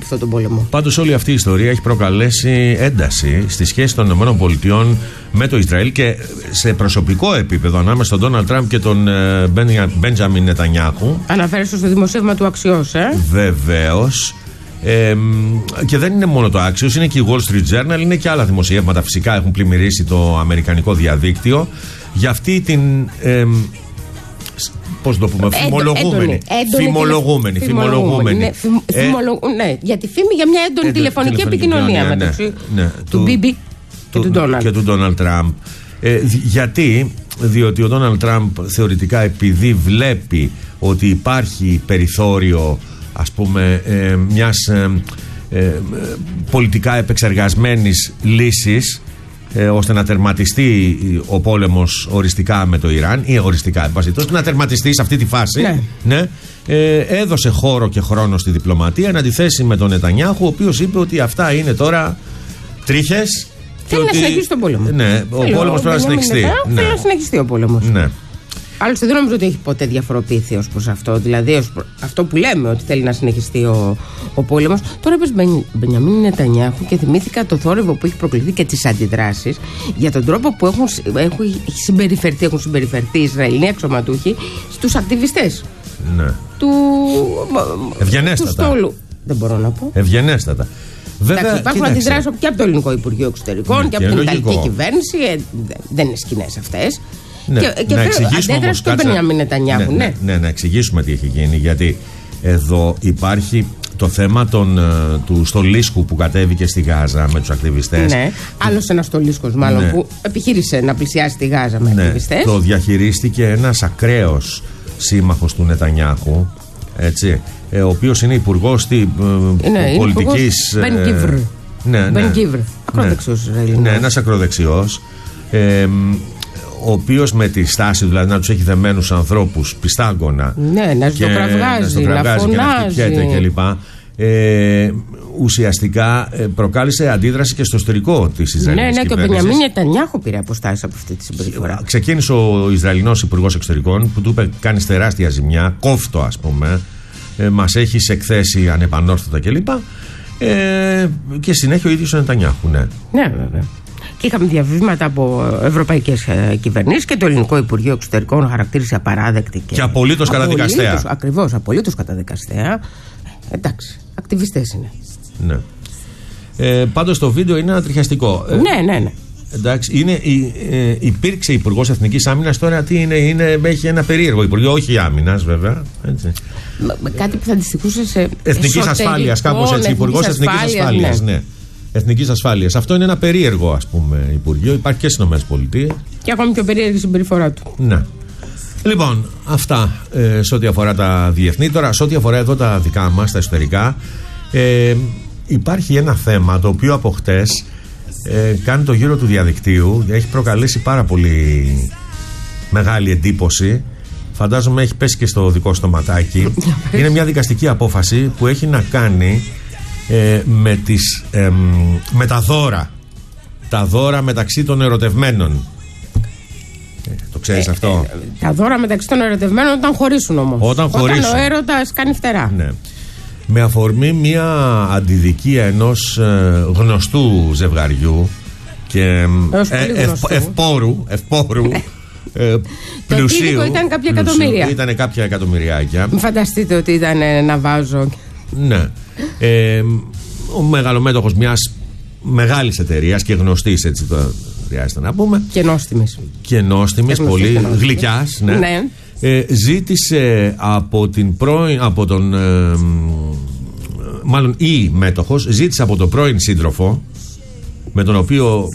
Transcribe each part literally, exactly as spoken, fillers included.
αυτόν τον πόλεμο. Πάντως όλη αυτή η ιστορία έχει προκαλέσει ένταση στη σχέση των ΗΠΑ με το Ισραήλ και σε προσωπικό επίπεδο ανάμεσα στον Ντόναλντ Τραμπ και τον Μπέντζαμιν Νετανιάχου. Αναφέρεσαι στο δημοσίευμα του Αξιός, ε? Βεβαίως. Ε, και δεν είναι μόνο το Axios, είναι και η Wall Street Journal, είναι και άλλα δημοσιεύματα φυσικά έχουν πλημμυρίσει το αμερικανικό διαδίκτυο για αυτή την ε, πώς το πούμε, φημολογούμενη φημολογούμενη φημολογούμενη ναι, φημ, ε, φημολο, ναι, για τη φήμη για μια έντονη τηλεφωνική, τηλεφωνική επικοινωνία ναι, μεταξύ ναι, ναι, του Μπίμπι και του Ντόναλντ και του Ντόναλντ Τραμπ. Ε, γιατί, διότι ο Ντόναλντ Τραμπ θεωρητικά επειδή βλέπει ότι υπάρχει περιθώριο, ας πούμε, ε, μιας ε, ε, πολιτικά επεξεργασμένης λύσης ε, ώστε να τερματιστεί ο πόλεμος οριστικά με το Ιράν ή οριστικά εμπασιτός, να τερματιστεί σε αυτή τη φάση, ναι. Ναι, ε, έδωσε χώρο και χρόνο στη διπλωματία εν αντιθέσει με τον Νετανιάχου, ο οποίος είπε ότι αυτά είναι τώρα τρίχες. Θέλει να συνεχίσει τον πόλεμο. Ναι, ο Θέλω, πόλεμος πρέπει να συνεχιστεί. Ναι. Θέλει να συνεχιστεί ο πόλεμος. Ναι. Άλλωστε δεν νομίζω ότι έχει ποτέ διαφοροποιηθεί ως προς αυτό. Δηλαδή ως προ... αυτό που λέμε ότι θέλει να συνεχιστεί ο, ο πόλεμος. Τώρα είπες Μπενιαμίν Νετανιάχου και θυμήθηκα το θόρυβο που έχει προκληθεί και τις αντιδράσεις για τον τρόπο που έχουν, έχουν συμπεριφερθεί, έχουν συμπεριφερθεί οι Ισραηλοί αξιωματούχοι στους ακτιβιστές. Ναι. Του, Ευγενέστατα. του στόλου. Δεν μπορώ να πω. Ευγενέστατα. Βέβαια, εντάξει, υπάρχουν αντιδράσεις και από το Ελληνικό Υπουργείο Εξωτερικών, ναι, και από την Ιταλική κυβέρνηση. Ε, δεν είναι σκηνές αυτές. Ναι, και και να εξηγήσουμε όμως τον Μπενιαμίν Νετανιάχου, ναι, ναι, ναι, ναι, να εξηγήσουμε τι έχει γίνει. Γιατί εδώ υπάρχει το θέμα των, του στολίσκου που κατέβηκε στη Γάζα με τους ακτιβιστές. Ναι, άλλος ένας στολίσκος μάλλον, ναι, που επιχείρησε να πλησιάσει τη Γάζα με, ναι, ακτιβιστές. Το διαχειρίστηκε ένας ακραίος σύμμαχος του Νετανιάχου, έτσι, ε, ο οποίος είναι υπουργός τη, ε, ναι, πολιτικής. Μπεν Γκίβρ. Ναι, ναι, ακροδεξιός. Ναι, ναι, ένας ακροδεξιός. Ε, ο οποίος με τη στάση, δηλαδή να τους έχει δεμένους ανθρώπους πιστάγκωνα, ναι, να ζωοκραυγάζει, να, να φωνάζει και να κλπ. Ε, ουσιαστικά ε, προκάλεσε αντίδραση και στο εσωτερικό της Ισραηλινής ναι, ναι, κυβέρνησης. Και ο Μπενιαμίν Νετανιάχου πήρε αποστάσεις από αυτή τη συμπεριφορά. Ξεκίνησε ο Ισραηλινός Υπουργός Εξωτερικών που του είπε: κάνεις τεράστια ζημιά, κόφτω ας πούμε, ε, μας έχεις εκθέσει ανεπανόρθωτα κλπ. Ε, και συνέχεια ο ίδιος ο Νετανιάχου. Ναι, ναι, βέβαια. Και είχαμε διαβήματα από ευρωπαϊκές κυβερνήσεις και το Ελληνικό Υπουργείο Εξωτερικών χαρακτήρισε απαράδεκτη και, και απολύτως καταδικαστέα. Ακριβώς, απολύτως καταδικαστέα. Εντάξει, ακτιβιστές είναι. Ναι. Ε, πάντως το βίντεο είναι ανατριχιαστικό. Ναι, ναι, ναι. Εντάξει, είναι, ε, υπήρξε Υπουργός Εθνικής Άμυνας, τώρα τι είναι, είναι, έχει ένα περίεργο Υπουργείο, όχι άμυνας βέβαια. Έτσι. Με κάτι που θα αντιστοιχούσε σε Εθνικής Ασφάλειας, κάπως έτσι. Υπουργός Εθνικής Ασφάλειας, ναι. ναι. Εθνικής Ασφάλειας. Αυτό είναι ένα περίεργο, ας πούμε, Υπουργείο. Υπάρχει και στις ΗΠΑ. Και ακόμη πιο περίεργη συμπεριφορά του. Ναι. Λοιπόν, αυτά ε, σε ό,τι αφορά τα διεθνή. Τώρα, σε ό,τι αφορά εδώ τα δικά μας, τα εσωτερικά, ε, υπάρχει ένα θέμα το οποίο από χτες ε, κάνει το γύρο του διαδικτύου. Έχει προκαλέσει πάρα πολύ μεγάλη εντύπωση. Φαντάζομαι έχει πέσει και στο δικό στοματάκι. Είναι μια δικαστική απόφαση που έχει να κάνει ε, με, τις, ε, με τα δώρα. Τα δώρα μεταξύ των ερωτευμένων. Ε, το ξέρεις ε, αυτό. Ε, τα δώρα μεταξύ των ερωτευμένων όταν χωρίσουν όμως. Όταν, χωρίσουν. Όταν ο έρωτας κάνει φτερά. Ναι. Με αφορμή μια αντιδικία ενός ε, γνωστού ζευγαριού και ε, ευ, ευπόρου, ευπόρου ε, πλουσίου. Το ήταν κάποια εκατομμύρια. Ήταν κάποια εκατομμυριάκια. Μην φανταστείτε ότι ήταν ένα βάζο. Ναι. Ε, ο μεγαλομέτωχος μιας μεγάλης εταιρείας και γνωστής, έτσι το χρειάζεται να πούμε. Και νόστιμης. Και νόστιμης, πολύ γλυκιάς. Ναι. Ναι. Ε, ζήτησε από την πρώην, από τον ε, μάλλον η μέτοχος ζήτησε από τον πρώην σύντροφο με τον οποίο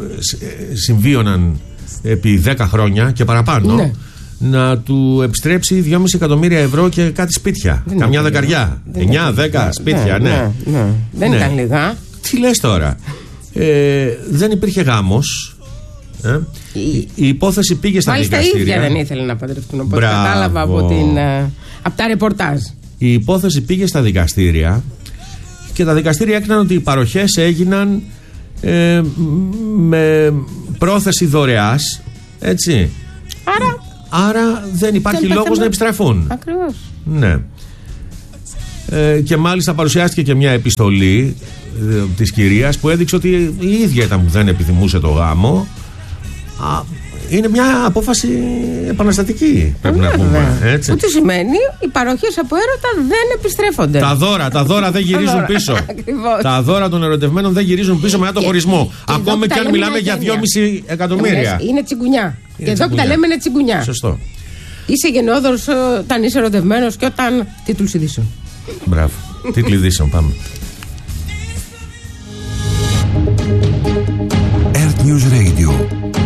συμβίωναν επί δέκα χρόνια και παραπάνω, ναι, να του επιστρέψει δυόμισι εκατομμύρια ευρώ και κάτι σπίτια. Δεν καμιά δεκαριά. εννιά δέκα σπίτια, ναι. ναι, ναι. ναι. Δεν ναι. ήταν λίγα. Τι λες τώρα. Ε, δεν υπήρχε γάμος. Ε? Η... η υπόθεση πήγε στα Μάλιστα δικαστήρια. Μάλιστα η ίδια δεν ήθελε να παντρευτούν. Οπότε Μπράβο. κατάλαβα από, την, από τα ρεπορτάζ. Η υπόθεση πήγε στα δικαστήρια και τα δικαστήρια έκαναν ότι οι παροχές έγιναν ε, με πρόθεση δωρεάς. Έτσι. Άρα, Άρα δεν υπάρχει δεν λόγος να επιστραφούν. Ακριβώς. Ναι. Ε, και μάλιστα παρουσιάστηκε και μια επιστολή ε, της κυρίας που έδειξε ότι η ίδια ήταν που δεν επιθυμούσε το γάμο. Α, είναι μια απόφαση επαναστατική, πρέπει να πούμε. Έτσι. Που τι σημαίνει, οι παροχές από έρωτα δεν επιστρέφονται. Τα δώρα, τα δώρα δεν γυρίζουν πίσω. Τα δώρα των ερωτευμένων δεν γυρίζουν πίσω μετά το χωρισμό. Ακόμα και αν μιλάμε για δυόμισι εκατομμύρια. Είναι τσιγκουνιά. Και εδώ που τα λέμε είναι τσιγκουνιά. Σωστό. Είσαι γενναιόδωρος όταν είσαι ερωτευμένος και όταν. Τίτλους ειδήσεων. Μπράβο. Τίτλοι ειδήσεων, πάμε. Earth News Radio.